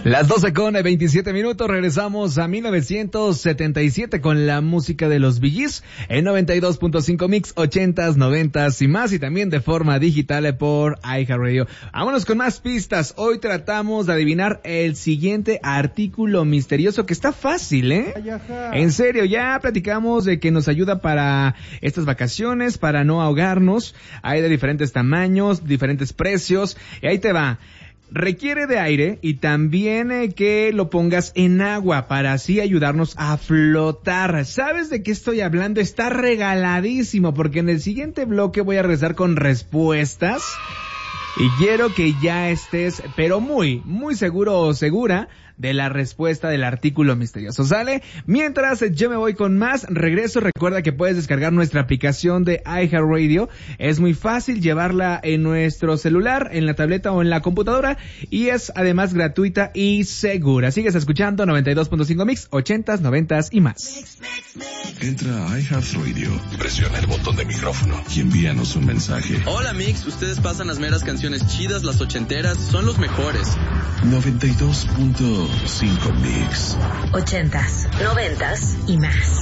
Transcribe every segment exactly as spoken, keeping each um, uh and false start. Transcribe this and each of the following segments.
Las doce con veintisiete minutos, regresamos a mil novecientos setenta y siete con la música de los Bee Gees en noventa y dos punto cinco Mix, ochentas, noventas y más, y también de forma digital por iHeartRadio. Vámonos con más pistas. Hoy tratamos de adivinar el siguiente artículo misterioso, que está fácil, ¿eh? En serio, ya platicamos de que nos ayuda para estas vacaciones, para no ahogarnos. Hay de diferentes tamaños, diferentes precios, y ahí te va. Requiere de aire y también eh, que lo pongas en agua para así ayudarnos a flotar. ¿Sabes de qué estoy hablando? Está regaladísimo, porque en el siguiente bloque voy a regresar con respuestas y quiero que ya estés, pero muy, muy seguro o segura de la respuesta del artículo misterioso, ¿sale? Mientras yo me voy con más, regreso. Recuerda que puedes descargar nuestra aplicación de iHeartRadio. Es muy fácil llevarla en nuestro celular, en la tableta o en la computadora, y es además gratuita y segura. Sigues escuchando noventa y dos punto cinco Mix, ochentas, noventas y más. Entra a iHeartRadio, presiona el botón de micrófono y envíanos un mensaje. Hola Mix, ustedes pasan las meras canciones chidas, las ochenteras, son los mejores. noventa y dos punto cinco Mix. Ochentas, noventas y más.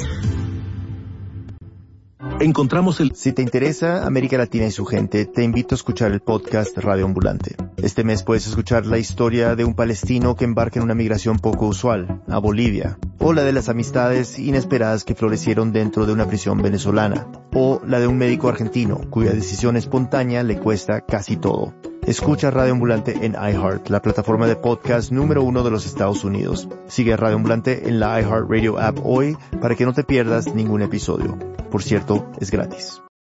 Encontramos el... Si te interesa América Latina y su gente, te invito a escuchar el podcast Radio Ambulante. Este mes puedes escuchar la historia de un palestino que embarca en una migración poco usual, a Bolivia, o la de las amistades inesperadas que florecieron dentro de una prisión venezolana, o la de un médico argentino cuya decisión espontánea le cuesta casi todo. Escucha Radio Ambulante en iHeart, la plataforma de podcast número uno de los Estados Unidos. Sigue a Radio Ambulante en la iHeartRadio app hoy para que no te pierdas ningún episodio. Por cierto, es gratis.